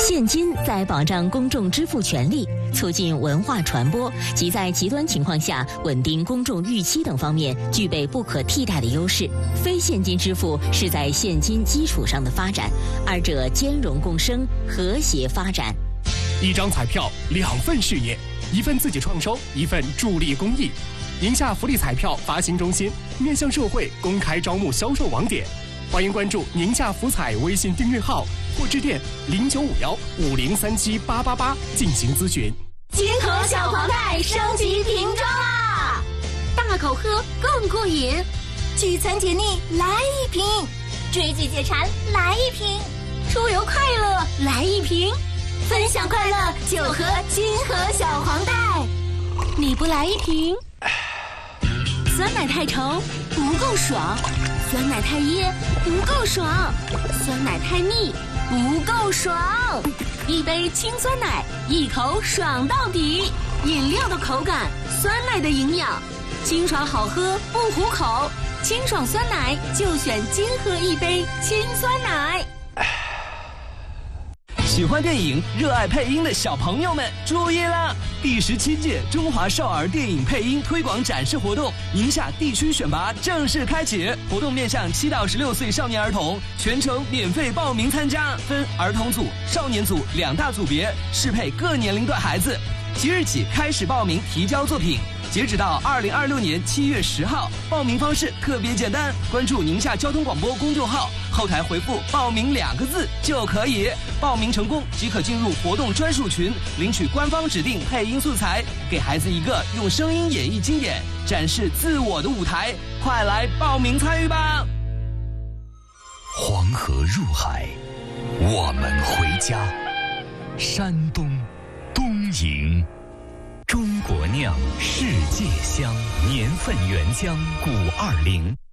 现金在保障公众支付权利、促进文化传播及在极端情况下稳定公众预期等方面具备不可替代的优势。非现金支付是在现金基础上的发展，二者兼容共生，和谐发展。 一张彩票，2份事业，一份自己创收，一份助力公益。宁夏福利彩票发行中心面向社会公开招募销售网点，欢迎关注宁夏福彩微信订阅号或致电095150378888进行咨询。 金河小黄袋升级瓶装啦，大口喝更过瘾，聚餐解腻来一瓶，追剧解馋来一瓶，出游快乐来一瓶，分享快乐就喝金河小黄袋。你不来一瓶，酸奶太稠不够爽，酸奶太噎不够爽，酸奶太腻不够爽。一杯清酸奶，一口爽到底。饮料的口感，酸奶的营养，清爽好喝不糊口。清爽酸奶就选金河一杯清酸奶。 喜欢电影、热爱配音的小朋友们注意了！第17届中华少儿电影配音推广展示活动宁夏地区选拔正式开启，活动面向7到16岁少年儿童，全程免费报名参加，分儿童组、少年组2大组别，适配各年龄段孩子。即日起开始报名提交作品，截止到2026年7月10号。报名方式特别简单，关注宁夏交通广播公众号，后台回复“报名”2个字就可以。报名成功即可进入活动专属群，领取官方指定配音素材，给孩子一个用声音演绎经典、展示自我的舞台。快来报名参与吧！ 黄河入海，我们回家。山东东营，中国酿世界香，年份原浆520。